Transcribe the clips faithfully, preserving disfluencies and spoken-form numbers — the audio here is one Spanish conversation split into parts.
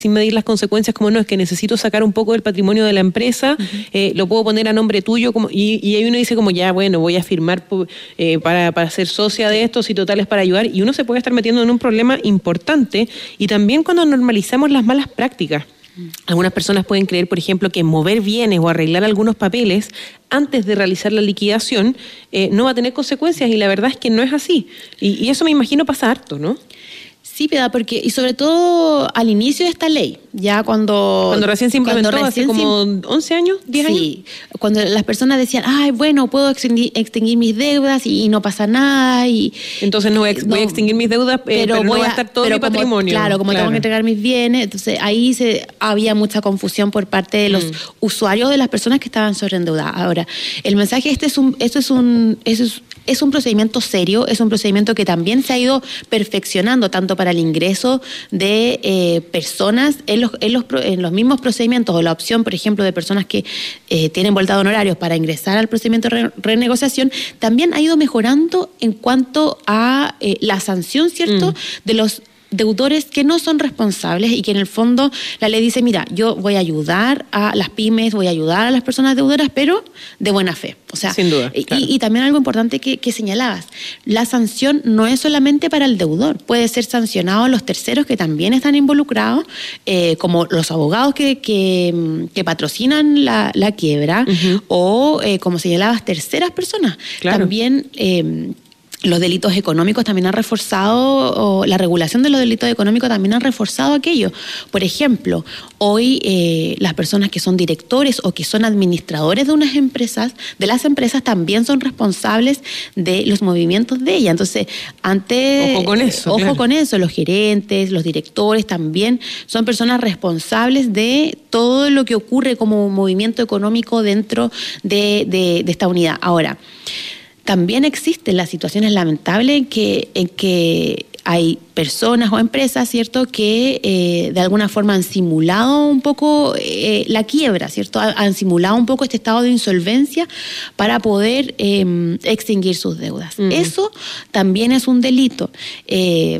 sin medir las consecuencias, como no, es que necesito sacar un poco del patrimonio de la empresa, uh-huh. eh, lo puedo poner a nombre tuyo, como, y, y ahí uno dice como ya, bueno, voy a firmar eh, para, para ser socia de esto, si total es para ayudar, y uno se puede estar metiendo en un problema importante, y también cuando normalizamos las malas prácticas. Algunas personas pueden creer, por ejemplo, que mover bienes o arreglar algunos papeles antes de realizar la liquidación eh, no va a tener consecuencias, y la verdad es que no es así. Y, y eso me imagino pasa harto, ¿no? Sí, Piedad, porque, y sobre todo al inicio de esta ley, ya cuando... Cuando recién se implementó, recién hace como se, once años, diez años. Sí, cuando las personas decían, ay, bueno, puedo extinguir, extinguir mis deudas y, y no pasa nada. Y entonces no voy a, ex, no, voy a extinguir mis deudas, eh, pero, pero no va a estar todo mi como, patrimonio. Claro, como claro. tengo que entregar mis bienes. Entonces ahí se, había mucha confusión por parte de los mm. usuarios, de las personas que estaban sobreendeudadas. Ahora, el mensaje este es un... Esto es un esto es, Es un procedimiento serio, es un procedimiento que también se ha ido perfeccionando tanto para el ingreso de eh, personas en los, en, los, en los mismos procedimientos, o la opción, por ejemplo, de personas que eh, tienen vuelta de honorarios para ingresar al procedimiento de re- renegociación, también ha ido mejorando en cuanto a eh, la sanción, ¿cierto?, mm. de los deudores que no son responsables, y que en el fondo la ley dice, mira, yo voy a ayudar a las pymes, voy a ayudar a las personas deudoras, pero de buena fe. O sea, sin duda, claro. y, y también algo importante que, que señalabas, la sanción no es solamente para el deudor, puede ser sancionado a los terceros que también están involucrados, eh, como los abogados que, que, que patrocinan la, la quiebra, uh-huh. o eh, como señalabas, terceras personas. Claro. También... Eh, Los delitos económicos también han reforzado, o la regulación de los delitos económicos también han reforzado aquello. Por ejemplo, hoy eh, las personas que son directores o que son administradores de unas empresas, de las empresas, también son responsables de los movimientos de ellas. Entonces, antes... Ojo con eso. Ojo claro. con eso, los gerentes, los directores también son personas responsables de todo lo que ocurre como movimiento económico dentro de, de, de esta unidad. Ahora, también existen las situaciones lamentables en que, en que hay personas o empresas, ¿cierto?, que eh, de alguna forma han simulado un poco eh, la quiebra, ¿cierto? Han simulado un poco este estado de insolvencia para poder eh, extinguir sus deudas. Uh-huh. Eso también es un delito. Eh,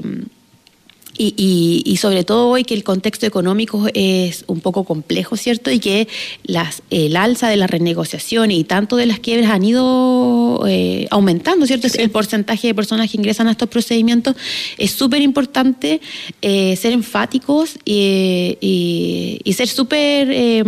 Y, y, y sobre todo hoy que el contexto económico es un poco complejo, ¿cierto? Y que las, el alza de la renegociación y tanto de las quiebras han ido eh, aumentando, ¿cierto? Sí. El porcentaje de personas que ingresan a estos procedimientos es súper importante eh, ser enfáticos y, y, y ser súper eh,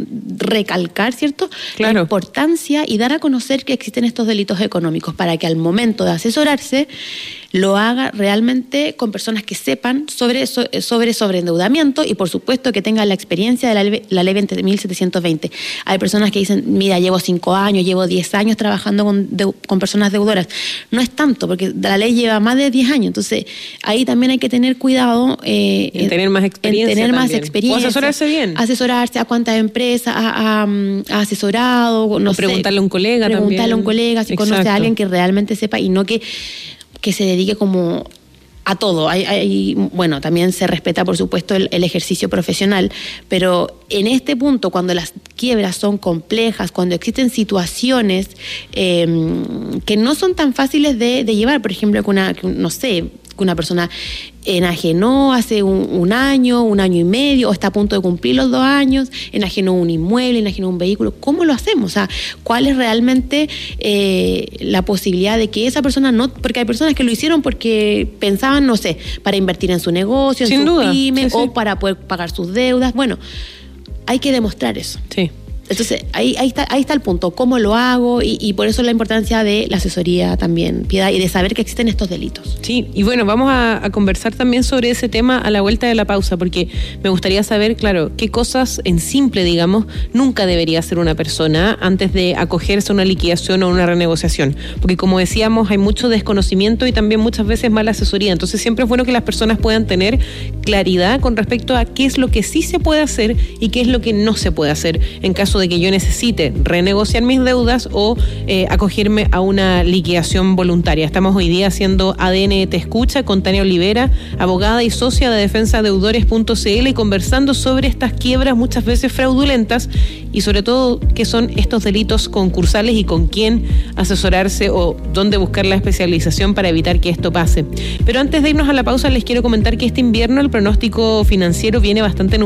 recalcar, ¿cierto? Claro. La importancia y dar a conocer que existen estos delitos económicos para que al momento de asesorarse lo haga realmente con personas que sepan sobre, sobre sobreendeudamiento y, por supuesto, que tengan la experiencia de la ley, la ley veinte mil setecientos veinte. Hay personas que dicen, mira, llevo cinco años, llevo diez años trabajando con, de, con personas deudoras. No es tanto, porque la ley lleva más de diez años. Entonces, ahí también hay que tener cuidado. Eh, en, en tener más experiencia. En tener también. más experiencia. O asesorarse bien. Asesorarse a cuántas empresas ha, ha, ha asesorado. No o preguntarle sé, a un colega preguntarle también. Preguntarle a un colega si Exacto. conoce a alguien que realmente sepa y no que... que se dedique como a todo. Hay, hay, bueno, también se respeta, por supuesto, el, el ejercicio profesional, pero en este punto, cuando las quiebras son complejas, cuando existen situaciones eh, que no son tan fáciles de, de llevar, por ejemplo, que una, que, no sé, que una persona enajenó hace un, un año, un año y medio, o está a punto de cumplir los dos años, enajenó un inmueble, enajenó un vehículo. ¿Cómo lo hacemos? O sea, ¿cuál es realmente eh, la posibilidad de que esa persona no... Porque hay personas que lo hicieron porque pensaban, no sé, para invertir en su negocio, en Sin su duda. pyme, sí, sí. o para poder pagar sus deudas. Bueno, hay que demostrar eso. Sí. Entonces, ahí, ahí, está, ahí está el punto, cómo lo hago, y, y por eso la importancia de la asesoría también, Piedad, y de saber que existen estos delitos. Sí, y bueno, vamos a, a conversar también sobre ese tema a la vuelta de la pausa, porque me gustaría saber, claro, qué cosas en simple, digamos, nunca debería hacer una persona antes de acogerse a una liquidación o una renegociación, porque como decíamos, hay mucho desconocimiento y también muchas veces mala asesoría, entonces siempre es bueno que las personas puedan tener claridad con respecto a qué es lo que sí se puede hacer y qué es lo que no se puede hacer en caso caso de que yo necesite renegociar mis deudas o eh, acogerme a una liquidación voluntaria. Estamos hoy día haciendo A D N Te Escucha con Tania Olivera, abogada y socia de defensa deudores punto c l, y conversando sobre estas quiebras muchas veces fraudulentas y sobre todo qué son estos delitos concursales y con quién asesorarse o dónde buscar la especialización para evitar que esto pase. Pero antes de irnos a la pausa les quiero comentar que este invierno el pronóstico financiero viene bastante nublado.